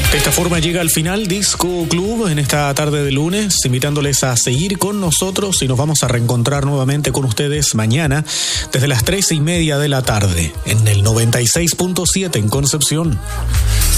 De esta forma llega al final Disco Club en esta tarde de lunes, invitándoles a seguir con nosotros y nos vamos a reencontrar nuevamente con ustedes mañana desde las 3:30 de la tarde en el 96.7 en Concepción.